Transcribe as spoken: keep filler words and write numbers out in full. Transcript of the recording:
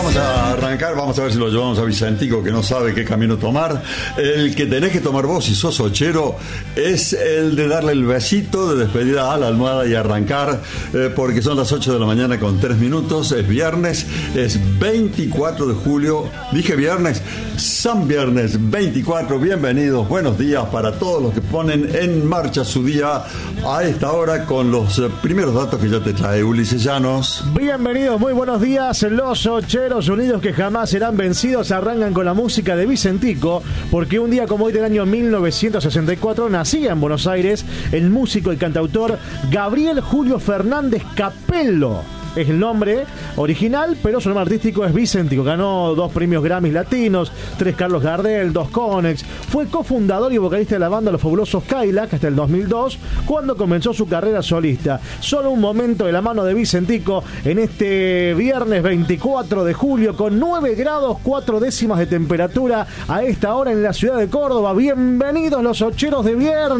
vamos a arrancar, vamos a ver si lo llevamos a Vicentico, que no sabe qué camino tomar. El que tenés que tomar vos, si sos ochero, es el de darle el besito de despedida a la almohada y arrancar, eh, porque son las ocho de la mañana con tres minutos, es viernes, es veinticuatro de julio, dije viernes, San Viernes veinticuatro, bienvenidos, buenos días para todos los que ponen en marcha su día a esta hora con los eh, primeros datos que ya te trae Ulises Llanos. Bienvenidos, muy buenos días. Los ocheros unidos que jamás serán vencidos arrancan con la música de Vicentico, porque un día como hoy del año mil novecientos sesenta y cuatro nacía en Buenos Aires el músico y cantautor Gabriel Julio Fernández Capello. Es el nombre original, pero su nombre artístico es Vicentico. Ganó dos premios Grammys latinos, tres Carlos Gardel, dos Conex. Fue cofundador y vocalista de la banda Los Fabulosos Cadillacs hasta el dos mil dos, cuando comenzó su carrera solista. Solo un momento de la mano de Vicentico en este viernes veinticuatro de julio, con nueve grados cuatro décimas de temperatura a esta hora en la ciudad de Córdoba. Bienvenidos los ocheros de viernes.